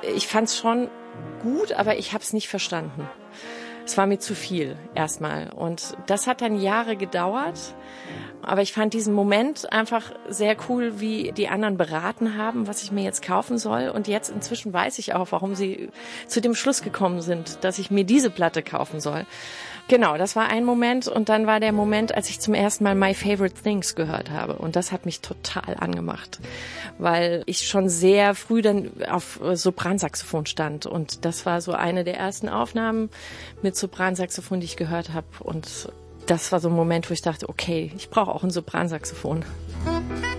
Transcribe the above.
ich fand es schon gut, aber ich habe es nicht verstanden. Es war mir zu viel erstmal. Und das hat dann Jahre gedauert. Aber ich fand diesen Moment einfach sehr cool, wie die anderen beraten haben, was ich mir jetzt kaufen soll. Und jetzt inzwischen weiß ich auch, warum sie zu dem Schluss gekommen sind, dass ich mir diese Platte kaufen soll. Genau, das war ein Moment. Und dann war der Moment, als ich zum ersten Mal My Favorite Things gehört habe. Und das hat mich total angemacht, weil ich schon sehr früh dann auf Sopransaxophon stand. Und das war so eine der ersten Aufnahmen mit Sopransaxophon, die ich gehört habe. Und das war so ein Moment, wo ich dachte, okay, ich brauche auch ein Sopransaxophon.